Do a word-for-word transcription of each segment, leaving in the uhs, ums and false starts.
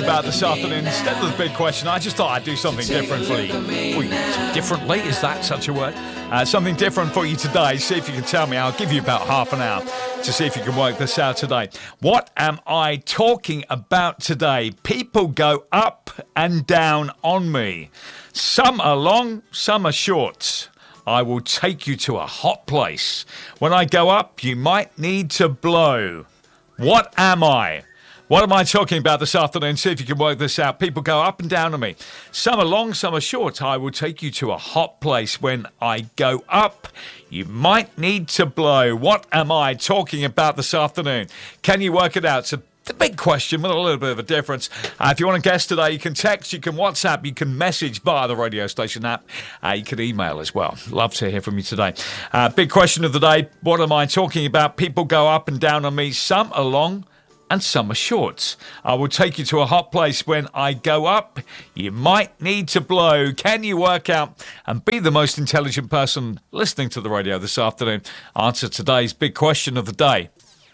about this afternoon, instead of the big question, I just thought I'd do something different for you. For you. Differently, is that such a word? Uh, something different for you today. See if you can tell me. I'll give you about half an hour to see if you can work this out today. What am I talking about today? People go up and down on me. Some are long, some are short. I will take you to a hot place. When I go up, you might need to blow. What am I? What am I talking about this afternoon? See if you can work this out. People go up and down on me. Some are long, some are short. I will take you to a hot place. When I go up, you might need to blow. What am I talking about this afternoon? Can you work it out? It's a The big question with a little bit of a difference. Uh, if you want to guess today, you can text, you can WhatsApp, you can message via the radio station app. Uh, you can email as well. Love to hear from you today. Uh, big question of the day. What am I talking about? People go up and down on me. Some are long and some are short. I will take you to a hot place. When I go up, you might need to blow. Can you work out and be the most intelligent person listening to the radio this afternoon? Answer today's big question of the day.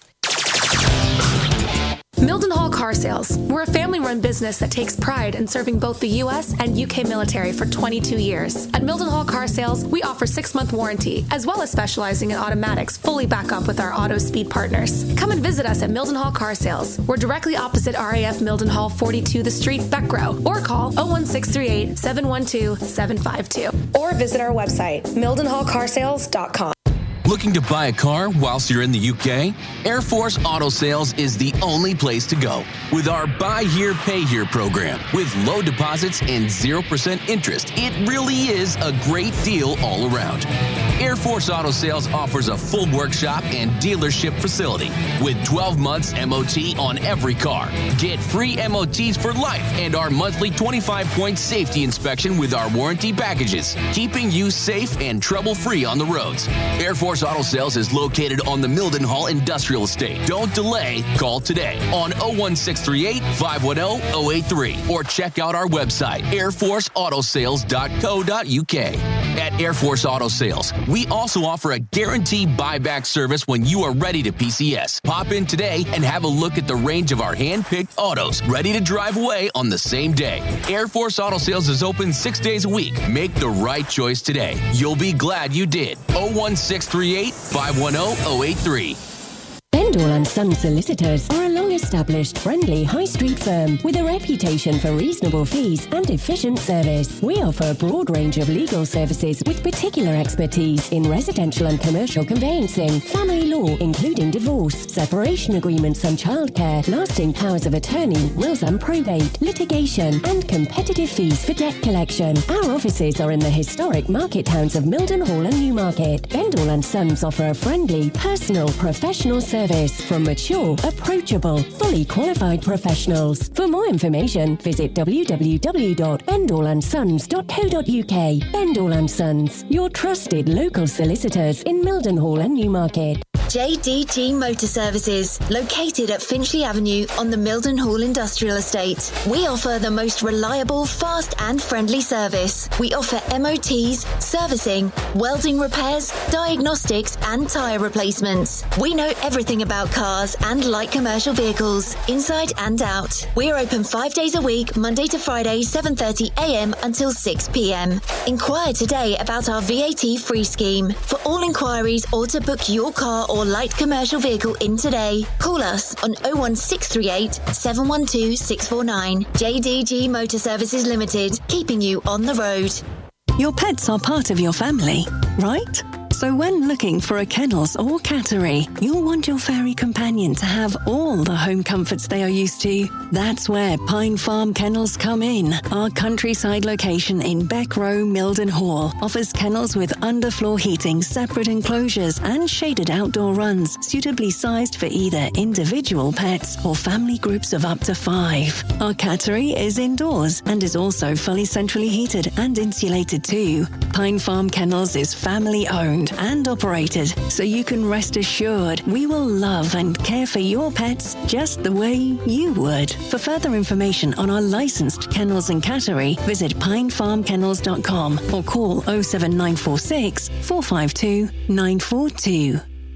Mildenhall Car Sales. We're a family-run business that takes pride in serving both the U S and U K military for twenty-two years. At Mildenhall Car Sales, we offer six-month warranty, as well as specializing in automatics fully back up with our auto speed partners. Come and visit us at Mildenhall Car Sales. We're directly opposite R A F Mildenhall, forty-two The Street, Beckrow, or call oh one six three eight, seven one two, seven five two. Or visit our website, mildenhall car sales dot com. Looking to buy a car whilst you're in the U K? Air Force Auto Sales is the only place to go. With our Buy Here, Pay Here program, with low deposits and zero percent interest, it really is a great deal all around. Air Force Auto Sales offers a full workshop and dealership facility with twelve months M O T on every car. Get free M O Ts for life and our monthly twenty-five point safety inspection with our warranty packages, keeping you safe and trouble-free on the roads. Air Force Auto Sales is located on the Mildenhall Industrial Estate. Don't delay. Call today on oh one six three eight, five one oh, oh eight three or check out our website, air force auto sales dot co dot u k. At Air Force Auto Sales, we also offer a guaranteed buyback service when you are ready to P C S. Pop in today and have a look at the range of our hand-picked autos ready to drive away on the same day. Air Force Auto Sales is open six days a week. Make the right choice today. You'll be glad you did. oh one six three eight, five one oh, oh eight three. Bendall and Son Solicitors are a long-established, friendly high street firm with a reputation for reasonable fees and efficient service. We offer a broad range of legal services with particular expertise in residential and commercial conveyancing, family law, including divorce, separation agreements and childcare, lasting powers of attorney, wills and probate, litigation, and competitive fees for debt collection. Our offices are in the historic market towns of Mildenhall and Newmarket. Bendall and Sons offer a friendly, personal, professional service from mature, approachable, fully qualified professionals. For more information, visit w w w dot bendall and sons dot co dot u k. Bendall and Sons, your trusted local solicitors in Mildenhall and Newmarket. J D G Motor Services, located at Finchley Avenue on the Mildenhall Industrial Estate. We offer the most reliable, fast and friendly service. We offer M O Ts, servicing, welding repairs, diagnostics and tyre replacements. We know everything about cars and light commercial vehicles, inside and out. We are open five days a week, Monday to Friday, seven thirty a m until six p m. Inquire today about our V A T free scheme. For all inquiries or to book your car or light commercial vehicle in today, call us on oh one six three eight, seven one two, six four nine. J D G Motor Services Limited, keeping you on the road. Your pets are part of your family, right? So when looking for a kennels or cattery, you'll want your furry companion to have all the home comforts they are used to. That's where Pine Farm Kennels come in. Our countryside location in Beckrow, Mildenhall offers kennels with underfloor heating, separate enclosures and shaded outdoor runs suitably sized for either individual pets or family groups of up to five. Our cattery is indoors and is also fully centrally heated and insulated too. Pine Farm Kennels is family owned and operated, so you can rest assured we will love and care for your pets just the way you would. For further information on our licensed kennels and cattery, visit pine farm kennels dot com or call oh seven nine four six, four five two, nine four two.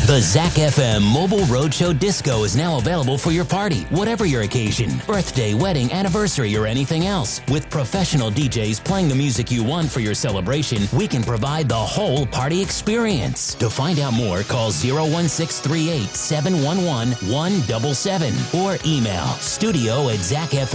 The Zach F M Mobile Roadshow Disco is now available for your party, whatever your occasion, birthday, wedding, anniversary, or anything else. With professional D Js playing the music you want for your celebration, we can provide the whole party experience. To find out more, call zero one six three eight, seven one one, one seven seven or email studio at zac f